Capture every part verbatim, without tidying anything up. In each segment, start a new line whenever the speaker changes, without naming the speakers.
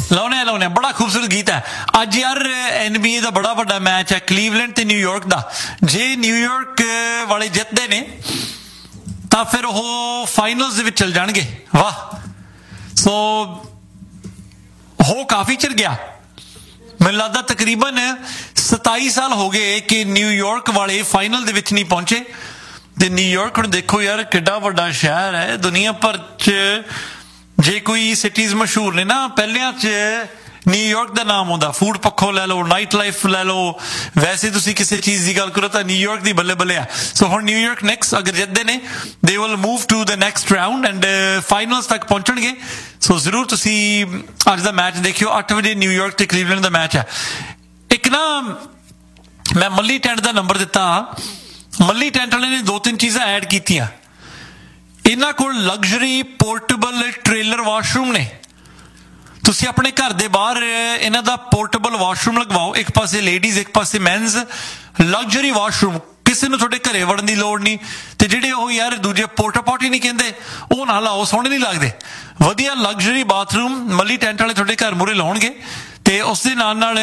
ਲਾਉਣੇ ਲਾਉਣੇ ਬੜਾ ਖੂਬਸੂਰਤ ਗੀਤ ਹੈ ਅੱਜ ਯਾਰ ਐਨ ਬੀ ਏ ਦਾ ਬੜਾ ਵੱਡਾ ਮੈਚ ਹੈ ਕਲੀਵਲੈਂਡ ਤੇ ਨਿਊਯਾਰਕ ਦਾ ਜੇ ਨਿਊਯਾਰਕ ਵਾਲੇ ਜਿੱਤਦੇ ਨੇ ਤਾਂ ਫਿਰ ਉਹ ਫਾਈਨਲਸ ਦੇ ਵਿੱਚ ਚਲ ਜਾਣਗੇ ਵਾਹ ਸੋ ਹੋ ਕਾਫੀ ਚਿਰ ਗਿਆ ਮੈਨੂੰ ਲੱਗਦਾ ਤਕਰੀਬਨ ਸਤਾਈ ਸਾਲ ਹੋ ਗਏ ਕਿ ਨਿਊਯਾਰਕ ਵਾਲੇ ਫਾਈਨਲ ਦੇ ਵਿੱਚ ਨਹੀਂ ਪਹੁੰਚੇ ਤੇ ਨਿਊਯਾਰਕ ਹੁਣ ਦੇਖੋ ਯਾਰ ਕਿੱਡਾ ਵੱਡਾ ਸ਼ਹਿਰ ਹੈ ਦੁਨੀਆ ਭਰ 'ਚ ਜੇ ਕੋਈ ਸਿਟੀਜ਼ ਮਸ਼ਹੂਰ ਨੇ ਨਾ ਪਹਿਲਿਆਂ 'ਚ ਨਿਊਯਾਰਕ ਦਾ ਨਾਮ ਆਉਂਦਾ ਫੂਡ ਪੱਖੋਂ ਲੈ ਲਓ ਨਾਈਟ ਲਾਈਫ ਲੈ ਲਓ ਵੈਸੇ ਤੁਸੀਂ ਕਿਸੇ ਚੀਜ਼ ਦੀ ਗੱਲ ਕਰੋ ਤਾਂ ਨਿਊਯਾਰਕ ਦੀ ਬੱਲੇ ਬੱਲੇ ਆ ਸੋ ਹੁਣ ਨਿਊਯਾਰਕ ਨੈਕਸਟ ਅਗਰ ਜਿੱਤਦੇ ਨੇ they will move to the next round and finals ਤੱਕ ਪਹੁੰਚਣਗੇ ਸੋ ਜ਼ਰੂਰ ਤੁਸੀਂ ਅੱਜ ਦਾ ਮੈਚ ਦੇਖਿਓ ਅੱਠ ਵਜੇ ਨਿਊਯਾਰਕ ਤੇ ਕਲੀਵਲੈਂਡ ਦਾ ਮੈਚ ਹੈ ਇੱਕ ਨਾ ਮੈਂ ਮੱਲੀ ਟੈਂਟ ਦਾ ਨੰਬਰ ਦਿੱਤਾ ਮੱਲੀ ਟੈਂਟ ਵਾਲੇ ਨੇ ਦੋ ਤਿੰਨ ਚੀਜ਼ਾਂ ਐਡ ਕੀਤੀਆਂ ਇਹਨਾਂ ਕੋਲ ਲਗਜ਼ਰੀ ਪੋਰਟੇਬਲ ਟ੍ਰੇਲਰ ਵਾਸ਼ਰੂਮ ਨੇ ਤੁਸੀਂ ਆਪਣੇ ਘਰ ਦੇ ਬਾਹਰ ਇਹਨਾਂ ਦਾ ਪੋਰਟੇਬਲ ਵਾਸ਼ਰੂਮ ਲਗਵਾਓ ਇੱਕ ਪਾਸੇ ਲੇਡੀਜ਼ ਇੱਕ ਪਾਸੇ ਮੈਨਸ ਲਗਜ਼ਰੀ ਵਾਸ਼ਰੂਮ ਕਿਸੇ ਨੂੰ ਤੁਹਾਡੇ ਘਰੇ ਵੜਨ ਦੀ ਲੋੜ ਨਹੀਂ ਤੇ ਜਿਹੜੇ ਉਹ ਯਾਰ ਦੂਜੇ ਪੋਰਟਾ ਪੋਟੀ ਨਹੀਂ ਕਹਿੰਦੇ ਉਹ ਨਾ ਲਾਓ ਸੋਹਣੇ ਨਹੀਂ ਲੱਗਦੇ ਵਧੀਆ ਲਗਜ਼ਰੀ ਬਾਥਰੂਮ ਮੱਲੀ ਟੈਂਟ ਵਾਲੇ ਤੁਹਾਡੇ ਘਰ ਮੂਹਰੇ ਲਾਉਣਗੇ ਤੇ ਉਸ ਦੇ ਨਾਲ ਨਾਲ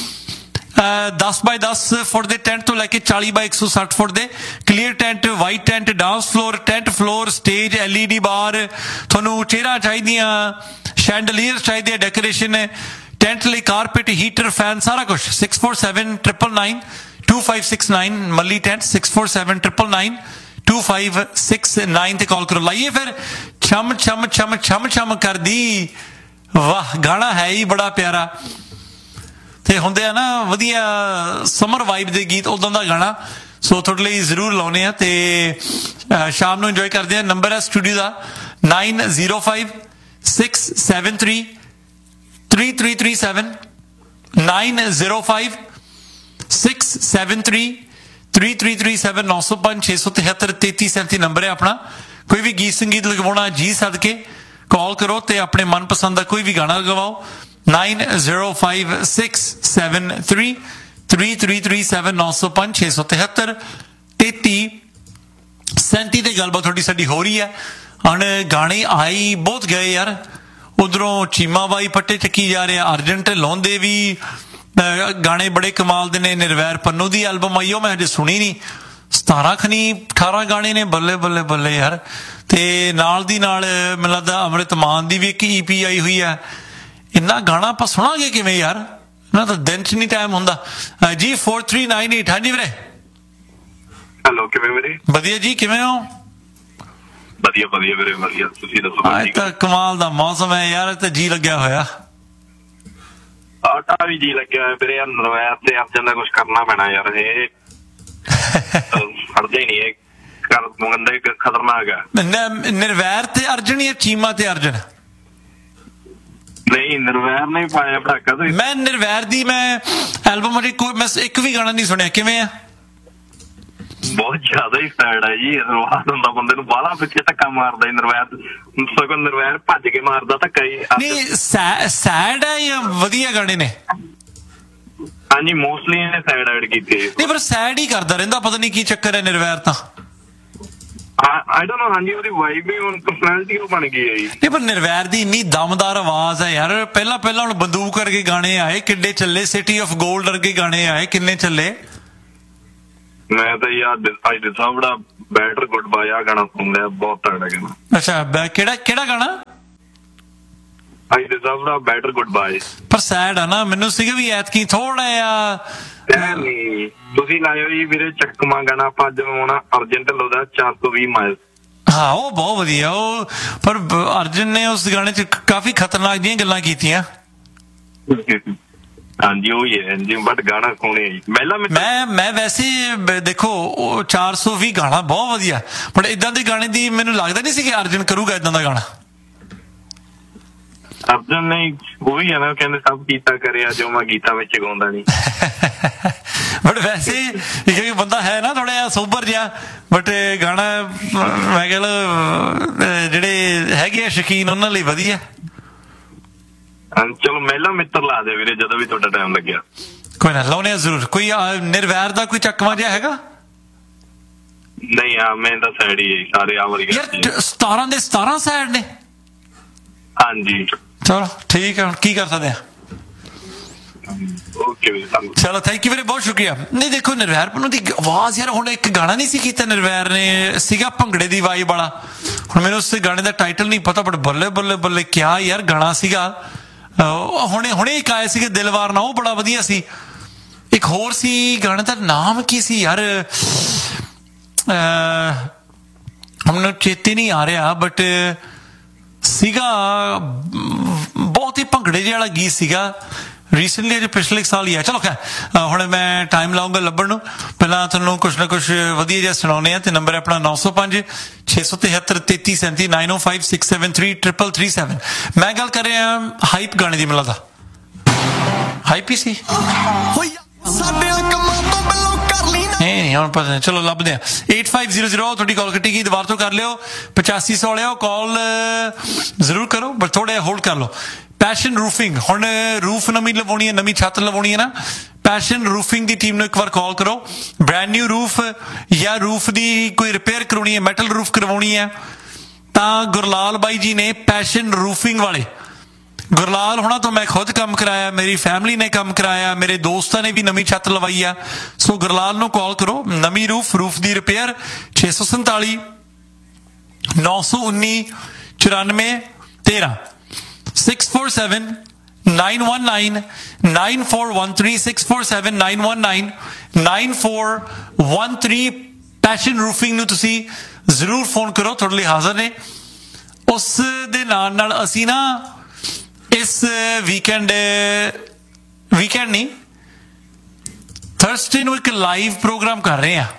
ਦਸ ਬਾਈ ਦਸ ਫੁੱਟ ਦੇ ਟੈਂਟ ਤੋਂ ਲੈ ਕੇ ਚਾਲੀ ਬਾਈ ਇੱਕ ਸੌ ਸੱਠ ਫੁੱਟ ਦੇ clear tent white tent dance floor tent floor stage L E D ਬਾਰ ਤੁਹਾਨੂੰ ਚੇਅਰਾਂ ਚਾਹੀਦੀਆਂ ਸ਼ੈਂਡਲੀਅਰ ਚਾਹੀਦੇ ਡੈਕੋਰੇਸ਼ਨ ਟੈਂਟ ਲਈ ਕਾਰਪੇਟ ਹੀਟਰ ਫੈਨ ਸਾਰਾ ਕੁਛ six four seven triple nine to five six nine ਮੱਲੀ tent six four seven triple nine to five six nine ਤੇ ਕਾਲ ਕਰੋ ਲਾਈਏ ਫਿਰ ਛਮ ਛਮ ਛਮ ਛਮ ਛਮ ਕਰਦੀ ਵਾਹ ਗਾਣਾ ਹੈ ਹੀ ਬੜਾ ਪਿਆਰਾ ਤੇ ਹੁੰਦੇ ਆ ਨਾ ਵਧੀਆ ਸਮਰ ਵਾਈਬ ਦੇ ਗੀਤ ਉਦੋਂ ਦਾ ਗਾਣਾ ਸੋ ਤੁਹਾਡੇ ਲਈ ਜ਼ਰੂਰ ਲਾਉਣੇ ਆ ਤੇ ਸ਼ਾਮ ਨੂੰ ਇੰਜੋਏ ਕਰਦੇ ਆ ਨੰਬਰ ਹੈ ਸਟੂਡੀਓ ਦਾ nine zero five six seven three three three three seven nine zero five six seven three three three three seven ਨੌ ਸੌ ਪੰਜ ਛੇ ਸੌ ਤਿਹੱਤਰ ਤੇਤੀ ਸੈਂਤੀ ਨੰਬਰ ਹੈ ਆਪਣਾ ਕੋਈ ਵੀ ਗੀਤ ਸੰਗੀਤ ਲਗਵਾਉਣਾ ਜੀ ਸਦਕੇ ਕਾਲ ਕਰੋ ਤੇ ਆਪਣੇ ਮਨਪਸੰਦ ਦਾ ਕੋਈ ਵੀ ਗਾਣਾ ਲਗਵਾਓ nine zero five six seven three three three three seven ਨੌ ਸੌ ਪੰਜ ਛੇ ਸੌ ਤਿਹੱਤਰ ਤੇਤੀ ਸੈਂਤੀ ਤੇ ਗੱਲਬਾਤ ਤੁਹਾਡੀ ਸਾਡੀ ਹੋ ਰਹੀ ਹੈ ਹੁਣ ਗਾਣੇ ਆਈ ਬਹੁਤ ਗਏ ਯਾਰ ਉਧਰੋਂ ਚੀਮਾ ਬਾਈ ਪੱਟੇ ਚੱਕੀ ਜਾ ਰਿਹਾ ਅਰਜਨ ਢਿੱਲੋਂ ਦੇ ਵੀ ਗਾਣੇ ਬੜੇ ਕਮਾਲ ਦੇ ਨੇ ਨਿਰਵੈਰ ਪੰਨੂ ਦੀ ਐਲਬਮ ਆਈ ਉਹ ਮੈਂ ਹਜੇ ਸੁਣੀ ਨਹੀਂ ਸਤਾਰਾਂ ਖਨੀ ਅਠਾਰਾਂ ਗਾਣੇ ਨੇ ਬੱਲੇ ਬੱਲੇ ਬੱਲੇ ਯਾਰ ਤੇ ਨਾਲ ਦੀ ਨਾਲ ਮੈਨੂੰ ਲੱਗਦਾ ਅੰਮ੍ਰਿਤ ਮਾਨ ਦੀ ਵੀ ਇੱਕ ਈ ਪੀ ਆਈ ਹੋਈ ਹੈ ਇੰਨਾ ਗਾਣਾ ਆਪਾਂ ਸੁਣਾਂਗੇ ਕਿਵੇਂ ਯਾਰ ਨਾ ਤਾਂ ਦਿਨ ਚ ਨਹੀਂ ਟਾਈਮ ਹੁੰਦਾ ਜੀ ਫੋਰ ਥ੍ਰੀ ਨਾਈਨ ਏਟ ਹਾਂਜੀ ਵੀਰੇ
ਹੈਲੋ ਕਿਵੇਂ ਵੀਰੇ ਵਧੀਆ
ਜੀ ਕਿਵੇਂ ਹੋ
ਵਧੀਆ ਵਧੀਆ ਵੀਰੇ ਵਧੀਆ ਤੁਸੀਂ ਦੱਸੋ
ਅੱਜ ਤਾਂ ਕਮਾਲ ਦਾ ਮੌਸਮ ਹੈ ਯਾਰ ਤੇ ਜੀ ਲੱਗਿਆ ਹੋਇਆ
ਆਟਾ ਵੀ ਜੀ ਲੱਗਿਆ ਹੋਇਆ ਵੀਰੇ ਨਰਵੈਰ ਤੇ ਅਰਜਨ ਦਾ ਕੁਛ ਕਰਨਾ ਪੈਣਾ ਯਾਰ ਇਹ ਹੜਦੇ ਹੀ ਨਹੀਂ ਇਹ ਕਰ ਮੰਗਦਾ ਖਤਰਨਾਕ ਹੈ
ਨਿਰਵੈਰ ਤੇ ਅਰਜਨ ਜਾਂ ਚੀਮਾ ਤੇ ਅਰਜਨ
ਨਹੀਂ ਨਿਰਵੈਰ ਨੇ ਪਾਇਆ ਪਟਾਕਾ ਤੇ
ਮੈਂ ਨਿਰਵੈਰ ਦੀ ਮੈਂ ਐਲਬਮ ਅਜੇ ਕੋਈ ਮੈਂ ਇੱਕ ਵੀ ਗਾਣਾ ਨਹੀਂ ਸੁਣਿਆ ਕਿਵੇਂ ਆ
ਬਹੁਤ ਜ਼ਿਆਦਾ ਹੀ ਸੈਡ ਹੈ ਜੀ ਰਵਾਦ ਹੁੰਦਾ ਬੰਦੇ ਨੂੰ ਬਾਹਲਾ ਪਿੱਛੇ ਧੱਕਾ ਮਾਰਦਾ ਨਿਰਵੈਰ ਸਗੋਂ ਨਿਰਵੈਰ ਭੱਜ ਕੇ ਮਾਰਦਾ ਧੱਕਾ ਹੀ
ਨਹੀਂ ਸੈਡ ਹੈ ਜਾਂ ਵਧੀਆ ਗਾਣੇ ਨੇ
ਹਾਂਜੀ ਮੋਸਟਲੀ ਇਹਨੇ ਸੈਡ ਐਡ ਕੀਤੇ
ਨਹੀਂ ਪਰ ਸੈਡ ਹੀ ਕਰਦਾ ਰਹਿੰਦਾ ਪਤਾ ਨਹੀਂ ਕੀ ਚੱਕਰ ਹੈ ਨਿਰਵੈਰ ਤਾਂ
I don't know ਹਾਂਜੀ ਉਹਦੀ ਵਾਈਬ ਵੀ ਹੁਣ ਪਰਸਨੈਲਿਟੀ ਉਹ ਬਣ ਗਈ ਹੈ ਜੀ
ਨਹੀਂ ਪਰ ਨਿਰਵੈਰ ਦੀ ਇੰਨੀ ਦਮਦਾਰ ਆਵਾਜ਼ ਹੈ ਯਾਰ ਪਹਿਲਾਂ ਪਹਿਲਾਂ ਹੁਣ ਬੰਦੂਕ ਕਰਕੇ ਗਾਣੇ ਆਏ ਕਿੱਡੇ ਚੱਲੇ ਸਿਟੀ ਆਫ ਗੋਲਡ ਵਰਗੇ ਗਾਣੇ ਆਏ ਕਿੰਨੇ ਚੱਲੇ
ਮੈਂ ਤਾਂ ਯਾਰ ਅੱਜ ਦਿੱਤਾ ਬੜਾ ਬੈਟਰ ਗੁੱਡ ਬਾਏ ਆ ਗਾਣਾ ਸੁਣ ਲਿਆ ਬਹੁਤ ਤਗੜਾ ਗਾਣਾ
ਅੱਛਾ ਕਿਹੜਾ ਕਿਹੜਾ ਗਾਣਾ
ਅੱਜ ਦਿੱਤਾ ਬੜਾ ਬੈਟਰ ਗੁੱਡ ਬਾਏ
ਪਰ ਸੈਡ ਆ ਨਾ ਮੈਨੂੰ ਸੀਗਾ ਵੀ ਐਤਕੀ ਥੋੜਾ ਆ
ਨਹੀਂ ਤੁਸੀਂ ਲਾਇਓ ਜੀ ਵੀਰੇ ਚੱਕਮਾ ਗਾਣਾ ਆਪਾਂ ਅੱਜ ਆਉਣਾ ਅਰਜਨ ਢਿੱਲੋਂ ਦਾ ਚਾਰ ਸੌ ਵੀਹ ਮਾਈਲ
ਹਾਂ ਉਹ ਬਹੁਤ ਵਧੀਆ ਉਹ ਪਰ ਅਰਜਨ ਨੇ ਉਸ ਗਾਣੇ ਚ ਕਾਫੀ ਖਤਰਨਾਕ ਦੀਆਂ ਗੱਲਾਂ ਕੀਤੀਆਂ
ਹਾਂਜੀ ਉਹ ਹੀ ਹੈ ਜੀ ਬਟ ਗਾਣਾ ਸੋਹਣਾ ਜੀ
ਮੈਂ ਮੈਂ ਵੈਸੇ ਦੇਖੋ ਉਹ ਚਾਰ ਸੌ ਵੀਹ ਗਾਣਾ ਬਹੁਤ ਵਧੀਆ ਬਟ ਏਦਾਂ ਦੇ ਗਾਣੇ ਦੀ ਮੈਨੂੰ ਲੱਗਦਾ ਨਹੀਂ ਸੀ ਕਿ ਅਰਜਨ ਕਰੂਗਾ ਏਦਾਂ ਦਾ ਗਾਣਾ
ਅਰਜਨ ਨੇ ਉਹੀ ਹੈ ਨਾ ਕਹਿੰਦੇ ਸਭ ਕੀਤਾ ਕਰਿਆ ਜੋ ਮੈਂ ਗੀਤਾਂ ਵਿੱਚ ਗਾਉਂਦਾ ਨਹੀਂ
ਬਟ ਵੈਸੇ ਕਿਉਂਕਿ ਬੰਦਾ ਹੈ ਨਾ ਥੋੜਾ ਜਿਹਾ ਸੋਬਰ ਜਿਹਾ ਬਟ ਗਾਣਾ ਮੈਂ ਕਹਿ ਜਿਹੜੇ ਹੈਗੇ ਆ ਸ਼ੌਕੀਨ ਉਹਨਾਂ ਲਈ ਵਧੀਆ
ਚਲੋ ਮਹਿਲਾ ਮਿੱਤਰ ਲਾ ਦੇ ਵੀਰੇ ਜਦੋਂ ਵੀ ਤੁਹਾਡਾ ਟਾਈਮ ਲੱਗਿਆ
ਕੋਈ ਨਾ ਲਾਉਣੇ ਜ਼ਰੂਰ ਕੋਈ ਨਿਰਵੈਰ ਦਾ ਕੋਈ ਚੱਕਵਾ ਜਿਹਾ ਹੈਗਾ
ਨਹੀਂ ਆ ਮੈਂ ਤਾਂ ਸਾਈਡ ਹੀ ਸਾਰੇ ਆ ਵਾਲੀ
ਯਾਰ ਸਤਾਰਾਂ ਦੇ ਸਤਾਰਾਂ ਸਾਈਡ ਨੇ
ਹਾਂਜੀ
ਚਲੋ ਠੀਕ ਹੈ, ਹੁਣ ਕੀ ਕਰ ਸਕਦੇ ਆ।
ਓਕੇ ਵੀਰ ਧੰਨਵਾਦ।
ਚਲੋ ਥੈਂਕ ਯੂ ਵੀਰੇ, ਬਹੁਤ ਸ਼ੁਕਰੀਆ। ਨਹੀਂ ਦੇਖੋ ਨਿਰਵੈਰ ਨੂੰ ਦੀ ਆਵਾਜ਼ ਯਾਰ, ਹੁਣ ਇੱਕ ਗਾਣਾ ਨਹੀਂ ਸੀ ਕੀਤਾ ਨਿਰਵੈਰ ਨੇ, ਸੀਗਾ ਭੰਗੜੇ ਦੀ ਵਾਈਬ ਵਾਲਾ। ਹੁਣ ਮੈਨੂੰ ਉਸ ਗਾਣੇ ਦਾ ਟਾਈਟਲ ਨਹੀਂ ਪਤਾ, ਬਟ ਬੱਲੇ ਬੱਲੇ ਬੱਲੇ ਕਿਆ ਯਾਰ ਗਾਣਾ ਸੀਗਾ। ਹੁਣੇ ਹੁਣੇ ਇੱਕ ਆਏ ਸੀਗੇ ਦਿਲਵਾਰ ਨਾਲ, ਉਹ ਬੜਾ ਵਧੀਆ ਸੀ। ਇੱਕ ਹੋਰ ਸੀ ਗਾਣੇ ਦਾ ਨਾਮ ਕੀ ਸੀ ਯਾਰ, ਮੈਨੂੰ ਚੇਤੇ ਨਹੀਂ ਆ ਰਿਹਾ, ਬਟ ਸੀਗਾ ਬਹੁਤ ਹੀ ਭੰਗੜੇ ਜਿਹੇ ਵਾਲਾ ਗੀਤ ਸੀਗਾ। ਰੀਸੈਂਟਲੀ ਅਜੇ ਪਿਛਲੇ ਸਾਲ ਹੀ ਆ। ਚਲੋ ਖੈਰ ਹੁਣ ਮੈਂ ਟਾਈਮ ਲਾਉਂਗਾ ਲੱਭਣ ਨੂੰ, ਪਹਿਲਾਂ ਤੁਹਾਨੂੰ ਕੁਛ ਨਾ ਕੁਛ ਵਧੀਆ ਜਿਹਾ ਸੁਣਾਉਂਦੇ ਆ। ਤੇ ਨੰਬਰ ਹੈ ਆਪਣਾ ਨੌ ਸੌ ਪੰਜ ਛੇ ਸੌ ਤਿਹੱਤਰ ਤੇਤੀ ਸੈਂਤੀ ਨਾਈਨ ਓ five six seven three triple three seven. ਮੈਂ ਗੱਲ ਕਰ ਰਿਹਾ ਹਾਈਪ ਗਾਣੇ ਦੀ, ਮਿਲਦਾ ਹਾਈਪ ਹੀ ਸੀ ਨਹੀਂ ਨਹੀਂ ਹੁਣ ਪਤਾ ਨਹੀਂ। ਚਲੋ ਲੱਭਦੇ ਆ। ਏਟ ਫਾਈਵ ਜ਼ੀਰੋ ਜ਼ੀਰੋ ਤੁਹਾਡੀ ਕਾਲ ਕੱਟੀ ਗਈ, ਦੁਬਾਰਾ ਤੋਂ ਕਰ ਲਿਓ। ਪਚਾਸੀ ਸੌ ਵਾਲਿਓ ਕਾਲ ਜ਼ਰੂਰ ਕਰੋ, ਬਟ ਥੋੜਾ ਜਿਹਾ ਹੋਲਡ ਕਰ ਲਓ। ਪੈਸ਼ਨ ਰੂਫਿੰਗ, ਹੁਣ ਰੂਫ ਨਵੀਂ ਲਵਾਉਣੀ ਹੈ, ਨਵੀਂ ਛੱਤ ਲਵਾਉਣੀ ਹੈ ਨਾ, ਪੈਸ਼ਨ ਰੂਫਿੰਗ ਦੀ ਟੀਮ ਨੂੰ ਇੱਕ ਵਾਰ ਕਾਲ ਕਰੋ। ਬ੍ਰੈਂਡ ਨਿਊ ਰੂਫ ਜਾਂ ਰੂਫ ਦੀ ਕੋਈ ਰਿਪੇਅਰ ਕਰਵਾਉਣੀ ਹੈ, ਮੈਟਲ ਰੂਫ ਕਰਵਾਉਣੀ ਹੈ, ਤਾਂ ਗੁਰਲਾਲ ਬਾਈ ਜੀ ਨੇ ਪੈਸ਼ਨ ਰੂਫਿੰਗ ਵਾਲੇ। ਗੁਰਲਾਲ ਹੋਣਾ ਤੋਂ ਮੈਂ ਖੁਦ ਕੰਮ ਕਰਾਇਆ, ਮੇਰੀ ਫੈਮਿਲੀ ਨੇ ਕੰਮ ਕਰਾਇਆ, ਮੇਰੇ ਦੋਸਤਾਂ ਨੇ ਵੀ ਨਵੀਂ ਛੱਤ ਲਵਾਈ ਆ। ਸੋ ਗੁਰਲਾਲ ਨੂੰ ਕਾਲ ਕਰੋ। ਨਵੀਂ ਰੂਫ, ਰੂਫ ਦੀ ਰਿਪੇਅਰ, ਛੇ ਸੌ ਸੰਤਾਲੀ ਨੌ ਸੌ ਉੱਨੀ ਚੁਰਾਨਵੇਂ ਤੇਰਾਂ six four seven nine one nine nine four one three six four seven nine one nine nine four one three. Passion roofing ਨੂੰ ਤੁਸੀਂ ਜ਼ਰੂਰ ਫੋਨ ਕਰੋ, ਤੁਹਾਡੇ ਲਈ ਹਾਜ਼ਰ ਨੇ। ਉਸ ਦੇ ਨਾਲ ਨਾਲ ਅਸੀਂ ਨਾ ਇਸ ਵੀਕਐਂਡ ਵੀਕਐਂਡ ਨਹੀਂ ਥਰਸਡੇ ਨੂੰ ਇੱਕ ਲਾਈਵ ਪ੍ਰੋਗਰਾਮ ਕਰ ਰਹੇ ਹਾਂ।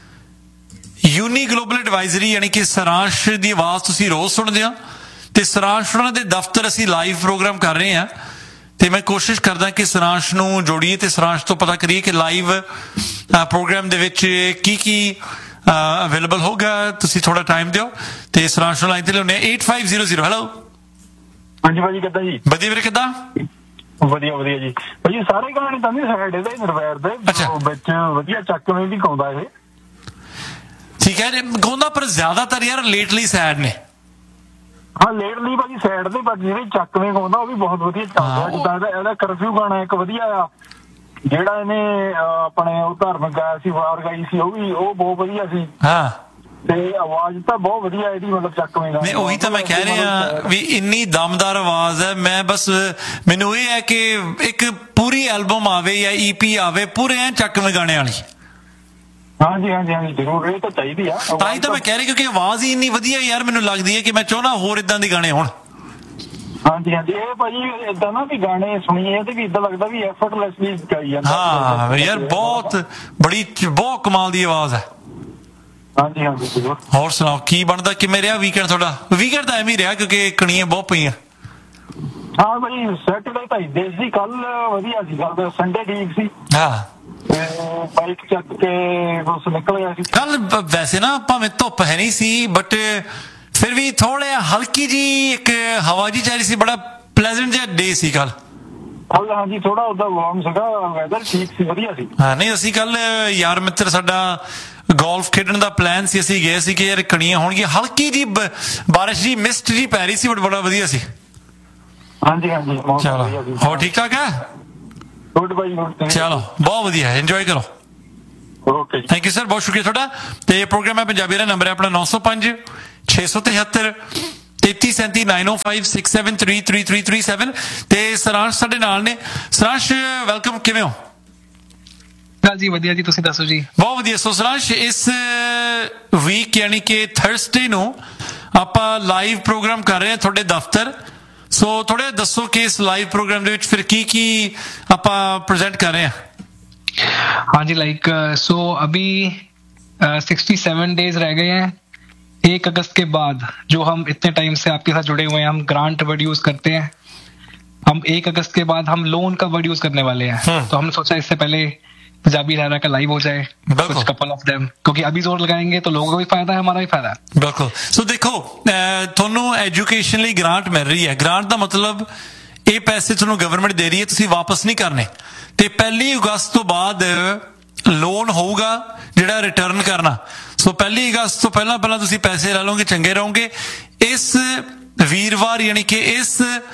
ਯੂਨੀ ਗਲੋਬਲ ਐਡਵਾਈਜ਼ਰੀ ਯਾਨੀ ਕਿ ਸਰਾਂਸ਼ ਦੀ ਆਵਾਜ਼ ਤੁਸੀਂ ਰੋਜ਼ ਸੁਣਦੇ ਹੋ, ਤੇ ਸਰਾਂਸ਼ ਉਹਨਾਂ ਦੇ ਦਫ਼ਤਰ ਅਸੀਂ ਲਾਈਵ ਪ੍ਰੋਗਰਾਮ ਕਰ ਰਹੇ ਹਾਂ। ਤੇ ਮੈਂ ਕੋਸ਼ਿਸ਼ ਕਰਦਾ ਕਿ ਸਰਾਂਸ਼ ਨੂੰ ਜੋੜੀਏ ਤੇ ਸਰਾਂਸ਼ ਤੋਂ ਪਤਾ ਕਰੀਏ ਕਿ ਲਾਈਵ ਪ੍ਰੋਗਰਾਮ ਦੇ ਵਿੱਚ ਕੀ ਕੀ ਅਵੇਲੇਬਲ ਹੋਗਾ। ਤੁਸੀਂ ਥੋੜਾ ਟਾਈਮ ਦਿਓ ਤੇ ਸਰਾਂਸ਼ ਨੂੰ ਲਾਈਨ ਤੇ ਲਿਆਉਂਦੇ ਆ। Eight five zero zero. Hello
ਹਾਂਜੀ ਭਾਜੀ, ਕਿੱਦਾਂ ਜੀ?
ਵਧੀਆ ਵੀਰੇ, ਕਿੱਦਾਂ?
ਵਧੀਆ ਵਧੀਆ ਜੀ ਭਾਜੀ। ਸਾਰੇ ਗਾਣੇ ਤਾਂ ਨਹੀਂ ਸਾਈਡ ਦੇ ਨਿਰਵੈਰ ਦੇ ਵਿੱਚ ਵਧੀਆ ਚੱਕਵੇਂ ਵੀ ਗਾਉਂਦਾ ਇਹ,
ਠੀਕ ਹੈ। ਗਾਉਂਦਾ ਪਰ ਜ਼ਿਆਦਾਤਰ ਯਾਰ ਲੇਟਲੀ ਸੈਡ ਨੇ।
ਹਾਂ ਲੇਟਲੀ ਭਾਜੀ ਸੈਡ ਦੇ, ਪਰ ਜਿਹੜੇ ਚੱਕਵੇਂ ਗਾਉਂਦਾ ਉਹ ਵੀ ਬਹੁਤ ਵਧੀਆ ਚੱਲਦਾ। ਜਿੱਦਾਂ ਇਹਦਾ ਇਹਦਾ ਕਰਫਿਊ ਗਾਣਾ ਇੱਕ ਵਧੀਆ ਆ, ਜਿਹੜਾ ਇਹਨੇ ਆਪਣੇ ਉਹ ਧਾਰਮਿਕ ਗਾਇਆ ਸੀ, ਵਾਰ ਗਾਈ ਸੀ, ਉਹ ਵੀ ਉਹ ਬਹੁਤ ਵਧੀਆ ਸੀ।
ਹਾਂ
ਤੇ ਆਵਾਜ਼ ਤਾਂ ਬਹੁਤ ਵਧੀਆ ਇਹਦੀ, ਮਤਲਬ ਚੱਕਵੇਂ ਦਾ।
ਨਹੀਂ ਉਹੀ ਤਾਂ ਮੈਂ ਕਹਿ ਰਿਹਾ ਵੀ ਇੰਨੀ ਦਮਦਾਰ ਆਵਾਜ਼ ਹੈ। ਮੈਂ ਬਸ ਮੈਨੂੰ ਇਹ ਹੈ ਕਿ ਇੱਕ ਪੂਰੀ ਐਲਬਮ ਆਵੇ ਜਾਂ ਈਪੀ ਆਵੇ ਪੂਰੇ ਐ ਚੱਕਵੇਂ ਗਾਣੇ ਵਾਲੀ।
ਹਾਂਜੀ ਹਾਂਜੀ ਹਾਂਜੀ ਜ਼ਰੂਰ, ਇਹ ਤਾਂ ਚਾਹੀਦੀ ਆ।
ਤਾਂ ਹੀ ਤਾਂ ਮੈਂ ਕਹਿ ਰਿਹਾ ਕਿਉਂਕਿ ਆਵਾਜ਼ ਹੀ ਇੰਨੀ ਵਧੀਆ ਯਾਰ, ਮੈਨੂੰ ਲੱਗਦੀ ਹੈ ਕਿ ਮੈਂ ਚਾਹੁੰਦਾ ਹੋਰ ਇਦਾਂ ਦੇ ਗਾਣੇ ਹੋਣ।
ਹਾਂਜੀ ਹਾਂਜੀ, ਇਹ ਭਾਜੀ ਏਦਾਂ ਨਾ ਵੀ ਗਾਣੇ ਸੁਣੀਏ ਤੇ ਵੀ ਏਦਾਂ ਲੱਗਦਾ ਵੀ ਐਫਰਟਲੈਸਲੀ ਗਾਈ ਜਾਂਦਾ।
ਹਾਂ ਯਾਰ ਬਹੁਤ ਬੜੀ ਬਹੁਤ ਕਮਾਲ ਦੀ ਆਵਾਜ਼ ਹੈ।
ਹਾਂਜੀ ਹਾਂਜੀ ਜ਼ਰੂਰ।
ਹੋਰ ਸੁਣਾਓ ਕੀ ਬਣਦਾ, ਕਿਵੇਂ ਰਿਹਾ ਵੀਕਐਂਡ ਤੁਹਾਡਾ? ਵੀਕਐਂਡ ਤਾਂ ਐਵੇਂ ਹੀ ਰਿਹਾ ਕਿਉਂਕਿ ਕਣੀਆਂ ਬਹੁਤ ਪਈਆਂ।
ਹਾਂ ਭਾਈ ਸੈਟਰਡੇ ਤਾਂ ਦੇਸ਼ ਦੀ, ਕੱਲ ਵਧੀਆ ਸੀ, ਕੱਲ ਸੰਡੇ ਠੀਕ ਸੀ।
ਹਾਂ
ਬਾਈਕ ਚੱਕ ਕੇ ਬਸ ਨਿਕਲ ਗਿਆ ਸੀ
ਕੱਲ। ਵੈਸੇ ਨਾ ਭਾਵੇਂ ਧੁੱਪ ਹੈ ਨਹੀਂ ਸੀ, ਬਟ ਫਿਰ ਵੀ ਥੋੜਾ ਹਲਕੀ ਜੀ ਇੱਕ ਹਵਾ ਜੀ ਚੱਲ ਰਹੀ ਸੀ। ਬੜਾ ਪਲੇਜ਼ੈਂਟ ਜਿਹਾ ਡੇ ਸੀ ਕੱਲ।
ਕੱਲ ਹਾਂਜੀ ਥੋੜਾ ਉਹਦਾ ਵਾਰਮ ਸੀਗਾ, ਵੈਦਰ ਠੀਕ ਸੀ, ਵਧੀਆ ਸੀ।
ਹਾਂ ਨਹੀਂ ਅਸੀਂ ਕੱਲ ਯਾਰ ਮਿੱਤਰ ਸਾਡਾ ਗੋਲਫ ਖੇਡਣ ਦਾ ਪਲਾਨ ਸੀ, ਅਸੀਂ ਗਏ ਸੀ ਕਿ ਯਾਰ ਕਣੀਆਂ ਹੋਣਗੀਆਂ, ਹਲਕੀ ਜੀ ਬਾਰਿਸ਼ ਜੀ ਮਿਸਟ ਜੀ ਪੈ ਰਹੀ ਸੀ, ਬਟ ਬੜਾ ਵਧੀਆ ਸੀ।
ਹਾਂਜੀ ਹਾਂਜੀ
ਚਲੋ ਹੋਰ ਠੀਕ ਠਾਕ ਹੈ?
ਗੁੱਡ ਬਾਈ ਗੁੱਡ।
ਚਲੋ ਬਹੁਤ ਵਧੀਆ, ਇੰਜੋਏ ਕਰੋ।
ਓਕੇ ਜੀ,
ਥੈਂਕ ਯੂ ਸਰ, ਬਹੁਤ ਸ਼ੁਕਰੀਆ ਤੁਹਾਡਾ। ਤੇ ਪ੍ਰੋਗਰਾਮ ਹੈ ਪੰਜਾਬੀ ਦਾ, ਨੰਬਰ ਹੈ ਆਪਣਾ ਨੌ ਸੌ ਪੰਜ ਛੇ ਸੌ ਤਿਹੱਤਰ ਤੇਤੀ ਸੈਂਤੀ ਨਾਈਨ ਓ five six seven three three three three seven. ਤੇ ਸਰਾਂਸ਼ ਸਾਡੇ ਨਾਲ ਨੇ। ਸਰਾਂਸ਼ ਵੈਲਕਮ, ਕਿਵੇਂ ਹੋ?
ਜੀ ਵਧੀਆ ਜੀ, ਤੁਸੀਂ ਦੱਸੋ ਜੀ?
ਬਹੁਤ ਵਧੀਆ। ਸੋ ਸਰਾਂਸ਼ ਇਸ ਵੀਕ ਯਾਨੀ ਕਿ ਥਰਸਡੇ ਨੂੰ ਆਪਾਂ ਲਾਈਵ ਪ੍ਰੋਗਰਾਮ ਕਰ ਰਹੇ ਹਾਂ ਤੁਹਾਡੇ ਦਫ਼ਤਰ। ਸੋ ਥੋੜੇ ਦੱਸੋ ਕਿ ਇਸ ਲਾਈਵ ਪ੍ਰੋਗਰਾਮ ਦੇ ਵਿੱਚ ਫਿਰ ਕੀ ਕੀ ਆਪਾਂ ਪ੍ਰੈਜ਼ੈਂਟ कर रहे हैं?
हाँ जी, लाइक सो अभी सिक्सटी सेवन डेज रह गए हैं। एक अगस्त के बाद जो हम इतने टाइम से आपके साथ जुड़े हुए हैं, हम ग्रांट वर्ड यूज करते हैं। हम एक अगस्त के बाद हम लोन का वर्ड यूज करने वाले हैं। तो हमने सोचा इससे पहले पंजाबी लहरा का लाइव हो जाए, कुछ कपल ऑफ देम, क्योंकि अभी जोर लगाएंगे तो लोगों को भी फायदा है, हमारा भी फायदा है।
बिल्कुल। सो देखो ਤੁਹਾਨੂੰ ਐਜੂਕੇਸ਼ਨ ਲਈ ਗ੍ਰਾਂਟ ਮਿਲ ਰਹੀ ਹੈ। ਗ੍ਰਾਂਟ ਦਾ ਮਤਲਬ ਇਹ ਪੈਸੇ ਤੁਹਾਨੂੰ ਗਵਰਨਮੈਂਟ ਦੇ ਰਹੀ ਹੈ, ਤੁਸੀਂ ਵਾਪਸ ਨਹੀਂ ਕਰਨੇ। ਤੇ ਪਹਿਲੀ ਅਗਸਤ ਤੋਂ ਬਾਅਦ ਲੋਨ ਹੋਊਗਾ ਜਿਹੜਾ ਰਿਟਰਨ ਕਰਨਾ। ਸੋ ਪਹਿਲੀ ਅਗਸਤ ਤੋਂ ਪਹਿਲਾਂ ਪਹਿਲਾਂ ਤੁਸੀਂ ਪੈਸੇ ਲੈ ਲਓਗੇ, ਚੰਗੇ ਰਹੋਗੇ। ਇਸ ਵੀਰਵਾਰ ਯਾਨੀ ਕਿ ਇਸ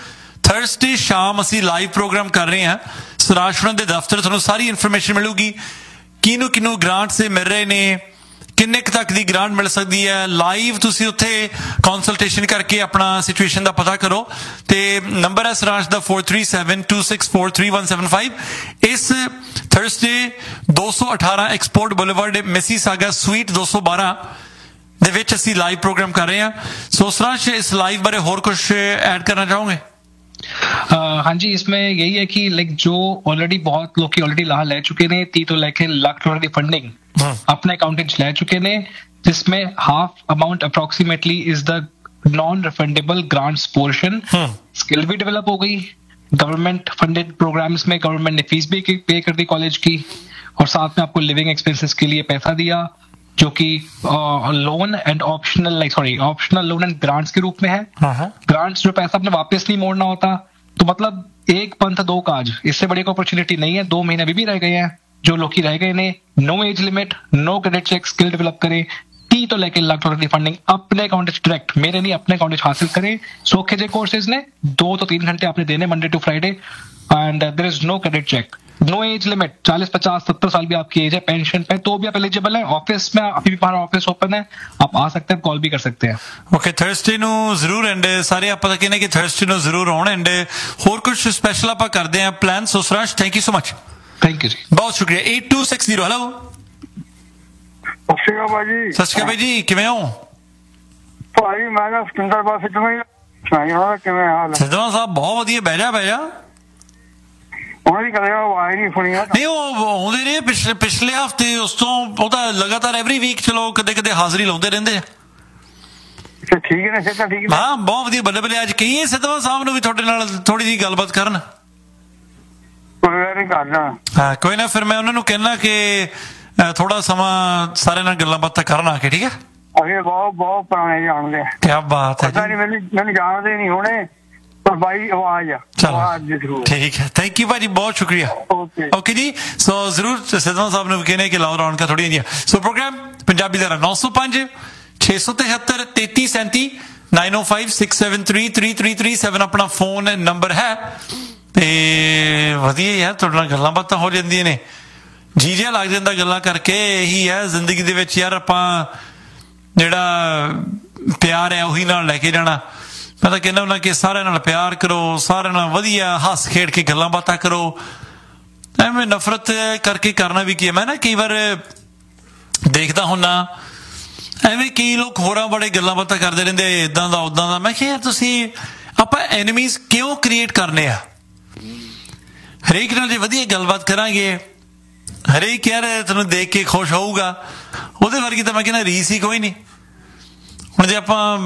ਥਰਸਡੇ ਸ਼ਾਮ ਅਸੀਂ ਲਾਈਵ ਪ੍ਰੋਗਰਾਮ ਕਰ ਰਹੇ ਹਾਂ ਸਰਾਸ਼ਵਰਨ ਦੇ ਦਫ਼ਤਰ। ਤੁਹਾਨੂੰ ਸਾਰੀ ਇਨਫੋਰਮੇਸ਼ਨ ਮਿਲੂਗੀ, ਕਿਹਨੂੰ ਕਿਹਨੂੰ ਗ੍ਰਾਂਟਸ ਮਿਲ ਰਹੇ ਨੇ, ਕਿੰਨੇ ਕੁ ਤੱਕ ਦੀ ਗ੍ਰਾਂਟ ਮਿਲ ਸਕਦੀ ਹੈ। ਲਾਈਵ ਤੁਸੀਂ ਉੱਥੇ ਕੰਸਲਟੇਸ਼ਨ ਕਰਕੇ ਆਪਣਾ ਸਿਚੁਏਸ਼ਨ ਦਾ ਪਤਾ ਕਰੋ। ਤੇ ਨੰਬਰ ਹੈ ਸਰਾਸ਼ ਦਾ four three seven two six four three one seven five। ਇਸ ਥਰਸਡੇ ਦੋ ਸੌ ਅਠਾਰਾਂ ਐਕਸਪੋਰਟ ਬੁਲੇਵਰਡ ਮਿਸੀਸਾਗਾ ਸਵੀਟ ਦੋ ਸੌ ਬਾਰਾਂ ਦੇ ਵਿੱਚ ਅਸੀਂ ਲਾਈਵ ਪ੍ਰੋਗਰਾਮ ਕਰ ਰਹੇ ਹਾਂ। ਸੋ ਸਰਾਸ਼ ਇਸ ਲਾਈਵ ਬਾਰੇ ਹੋਰ ਕੁਝ ਐਡ ਕਰਨਾ ਚਾਹੋਗੇ?
Uh, हाँ जी, इसमें यही है कि लाइक जो ऑलरेडी बहुत लोग ऑलरेडी लाह ले चुके ने ती तो लेके लाख डॉलर की फंडिंग अपने अकाउंट ले चुके ने, जिसमें half amount approximately is the non refundable grants portion. Skill भी डेवलप हो गई, गवर्नमेंट फंडेड प्रोग्राम्स में गवर्नमेंट ने फीस भी पे कर दी कॉलेज की, और साथ में आपको लिविंग एक्सपेंसेस के लिए पैसा दिया जो कि loan and optional like sorry optional loan and grants के रूप में है। ग्रांट्स जो पैसा आपने वापस नहीं मोड़ना होता, तो मतलब एक पंथ दो काज, इससे बड़ी कोई अपॉर्चुनिटी नहीं है। दो महीने अभी भी रह गए हैं, जो लोग रह गए ने no age limit, no credit check, skill develop करें, ती तो लेके लाख डॉलर की फंडिंग अपने अकाउंट डायरेक्ट, मेरे नहीं अपने अकाउंट हासिल करें। सौखे जे कोर्सेज ने दो तो तीन घंटे आपने देने Monday to Friday, and there is no credit check, no age limit, चालीस पचास सत्तर साल भी आपकी एज है, पेंशन पे तो भी आप एलिजिबल है। ऑफिस में अभी भी हमारा ऑफिस ओपन है, आप आ सकते हैं, कॉल भी कर सकते हैं।
ਓਕੇ, ਥਰਸਡੇ ਨੂੰ ਜ਼ਰੂਰ, ਐਂਡ ਸਾਰੇ ਆਪਾਂ ਤਾਂ ਕਹਿੰਦੇ ਕਿ ਥਰਸਡੇ ਨੂੰ ਜ਼ਰੂਰ ਆਉਣ, ਐਂਡ ਹੋਰ ਕੁਝ ਸਪੈਸ਼ਲ ਆਪਾਂ ਕਰਦੇ ਹਾਂ plan. So ਸਰਾਸ਼, thank you so much.
Thank you ਜੀ,
ਬਹੁਤ ਸ਼ੁਕਰੀਆ। eight two six zero hello.
ਸਤਿ ਸ਼੍ਰੀ ਅਕਾਲ ਭਾਜੀ।
ਸਤਿ ਸ਼੍ਰੀ ਅਕਾਲ ਬਾਈ ਜੀ, ਕਿਵੇਂ ਹੋ?
ਭਾਈ ਮੈਂ ਨਾ ਸਕਿੰਦਰ ਬਾਸ ਕਿਵੇਂ ਸੁਣਾਈਓ, ਕਿਵੇਂ ਹਾਲ ਹੈ?
ਸਿੱਧਵਾਂ ਸਾਹਿਬ ਬਹੁਤ ਵਧੀਆ, ਬਹਿ ਜਾ ਬਹਿ ਜਾ।
ਉਹਨਾਂ ਦੀ ਕਦੇ ਆਵਾਜ਼ ਨਹੀਂ ਸੁਣੀ।
ਨਹੀਂ, ਉਹ ਆਉਂਦੇ ਨੇ ਪਿਛਲੇ ਪਿਛਲੇ ਹਫ਼ਤੇ, ਉਸ ਤੋਂ ਉਹ ਤਾਂ ਲਗਾਤਾਰ ਐਵਰੀ ਵੀਕ ਚਲੋ ਕਦੇ ਕਦੇ ਹਾਜ਼ਰੀ ਲਾਉਂਦੇ ਰਹਿੰਦੇ ਆ।
ਠੀਕ ਹੈ ਨਾ, ਸਿੱਧਾ ਠੀਕ ਹੈ।
ਹਾਂ, ਬਹੁਤ ਵਧੀਆ, ਬੱਲੇ ਬੱਲੇ। ਅੱਜ ਕਹੀਏ ਸਿੱਧਵਾਂ ਸਾਹਿਬ ਨੂੰ ਵੀ ਤੁਹਾਡੇ ਨਾਲ ਥੋੜੀ ਜਿਹੀ ਗੱਲਬਾਤ ਕਰਨ।
ਕੋਈ ਗੱਲ ਨਹੀਂ ਕਰਨਾ।
ਹਾਂ, ਕੋਈ ਨਾ, ਫਿਰ ਮੈਂ ਉਹਨਾਂ ਨੂੰ ਕਹਿਣਾ ਕਿ ਥੋੜਾ ਸਮਾਂ ਸਾਰਿਆਂ ਨਾਲ ਗੱਲਾਂ ਬਾਤਾਂ ਕਰਨ ਆ ਕੇ, ਠੀਕ ਹੈ?
ਅਸੀਂ ਬਹੁਤ ਬਹੁਤ ਪੁਰਾਣੇ ਜਾਣਦੇ।
ਕਿਆ ਬਾਤ ਹੈ ਜੀ।
ਮੈਨੂੰ ਮੈਨੂੰ ਜਾਣਦੇ ਨਹੀਂ ਹੋਣੇ, ਪਰ ਬਾਈ ਆਵਾਜ਼ ਆ।
ਚਲੋ ਠੀਕ ਹੈ, ਥੈਂਕ ਯੂ ਭਾਜੀ, ਬਹੁਤ ਸ਼ੁਕਰੀਆ। ਓਕੇ ਜੀ, ਸੋ ਜ਼ਰੂਰ ਸਿੱਧਵਾਂ ਸਾਹਿਬ ਨੂੰ ਕਹਿੰਦੇ ਕਿ ਲਾਓ ਰੌਣਕਾਂ ਥੋੜ੍ਹੀਆਂ ਜਿਹੀਆਂ। ਸੋ ਪ੍ਰੋਗਰਾਮ ਪੰਜਾਬੀ ਦਾ ਨੌ ਸੌ ਪੰਜ ਛੇ ਸੌ ਤਿਹੱਤਰ ਤੇਤੀ ਸੈਂਤੀ ਨਾਈਨ ਓ five six seven three three three three seven ਆਪਣਾ ਫੋਨ ਨੰਬਰ ਹੈ। ਤੇ ਵਧੀਆ ਯਾਰ, ਤੁਹਾਡੇ ਨਾਲ ਗੱਲਾਂ ਬਾਤਾਂ ਹੋ ਜਾਂਦੀਆਂ ਨੇ, ਜੀ ਜਿਹਾ ਲੱਗ ਜਾਂਦਾ ਗੱਲਾਂ ਕਰਕੇ। ਇਹੀ ਹੈ ਜ਼ਿੰਦਗੀ ਦੇ ਵਿੱਚ ਯਾਰ, ਆਪਾਂ ਜਿਹੜਾ ਪਿਆਰ ਹੈ ਉਹੀ ਨਾਲ ਲੈ ਕੇ ਜਾਣਾ। ਮੈਂ ਤਾਂ ਕਹਿੰਦਾ ਹੁੰਦਾ ਕਿ ਸਾਰਿਆਂ ਨਾਲ ਪਿਆਰ ਕਰੋ, ਸਾਰਿਆਂ ਨਾਲ ਵਧੀਆ ਹੱਸ ਖੇਡ ਕੇ ਗੱਲਾਂ ਬਾਤਾਂ ਕਰੋ। ਐਵੇਂ ਨਫ਼ਰਤ ਕਰਕੇ ਕਰਨਾ ਵੀ ਕੀ ਹੈ। ਮੈਂ ਨਾ ਕਈ ਵਾਰ ਦੇਖਦਾ ਹੁੰਦਾ ਐਵੇਂ ਕਈ ਲੋਕ ਹੋਰਾਂ ਬੜੇ ਗੱਲਾਂ ਬਾਤਾਂ ਕਰਦੇ ਰਹਿੰਦੇ, ਇੱਦਾਂ ਦਾ ਉੱਦਾਂ ਦਾ। ਮੈਂ ਕਿਹਾ ਯਾਰ, ਤੁਸੀਂ ਆਪਾਂ ਐਨੀਮੀਜ਼ ਕਿਉਂ ਕ੍ਰੀਏਟ ਕਰਨੇ ਆ? ਹਰੇਕ ਨਾਲ ਜੇ ਵਧੀਆ ਗੱਲਬਾਤ ਕਰਾਂਗੇ, ਹਰੇਕ ਯਾਰ ਤੈਨੂੰ ਦੇਖ ਕੇ ਖੁਸ਼ ਹੋਊਗਾ, ਉਹਦੇ ਵਰਗੀ ਤਾਂ ਮੈਂ ਕਹਿੰਦਾ ਰੀਸ ਹੀ ਕੋਈ ਨਹੀਂ। ਹੁਣ ਜੇ ਆਪਾਂ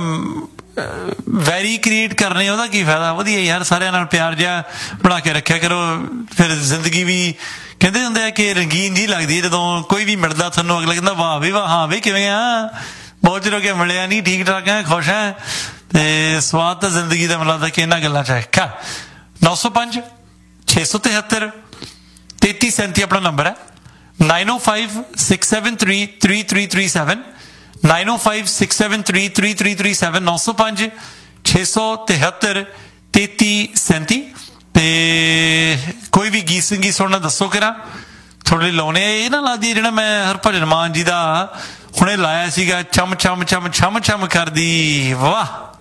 ਵੈਰੀ ਕ੍ਰੀਏਟ ਕਰਨੇ, ਉਹਦਾ ਕੀ ਫਾਇਦਾ? ਵਧੀਆ ਯਾਰ, ਸਾਰਿਆਂ ਨਾਲ ਪਿਆਰ ਜਿਹਾ ਬਣਾ ਕੇ ਰੱਖਿਆ ਕਰੋ, ਫਿਰ ਜ਼ਿੰਦਗੀ ਵੀ ਕਹਿੰਦੇ ਹੁੰਦੇ ਆ ਕਿ ਰੰਗੀਨ ਜੀ ਲੱਗਦੀ ਹੈ। ਜਦੋਂ ਕੋਈ ਵੀ ਮਿਲਦਾ ਤੁਹਾਨੂੰ, ਅਗਲਾ ਕਹਿੰਦਾ ਵਾਹ ਵੀ ਵਾਹ, ਹਾਂ ਵੀ ਕਿਵੇਂ ਆ, ਬਹੁਤ ਚਿਰ ਹੋ ਗਿਆ ਮਿਲਿਆ ਨਹੀਂ, ਠੀਕ ਠਾਕ ਹੈ, ਖੁਸ਼ ਹੈ। ਤੇ ਸਵਾਦ ਤਾਂ ਜ਼ਿੰਦਗੀ ਦਾ ਮੈਨੂੰ ਲੱਗਦਾ ਕਿ ਇਹਨਾਂ ਗੱਲਾਂ 'ਚ ਹੈ। ਖੈਰ, ਨੌ ਸੌ ਪੰਜ ਛੇ ਸੌ ਤਿਹੱਤਰ ਤੇਤੀ ਸੈਂਤੀ ਆਪਣਾ ਨੰਬਰ ਹੈ। ਨਾਈਨ ਓ five six seven three three three three seven nine ਓ five six seven three three three three seven ਨੌ ਸੌ ਪੰਜ ਛੇ ਸੌ ਤਿਹੱਤਰ ਤੇਤੀ ਸੈਂਤੀ। ਤੇ ਕੋਈ ਵੀ ਗੀਤ ਸੰਗੀਤ ਸੁਣਨਾ ਦੱਸੋ ਕਿਰਾ, ਥੋੜੇ ਲਾਉਣੇ। ਇਹ ਨਾ ਲੱਗਦੀ ਜਿਹੜਾ ਮੈਂ ਹਰਭਜਨ ਮਾਨ ਜੀ ਦਾ ਹੁਣੇ ਲਾਇਆ ਸੀਗਾ, ਚਮ ਚਮ ਚਮ ਛਮ ਛਮ ਕਰਦੀ, ਵਾਹ।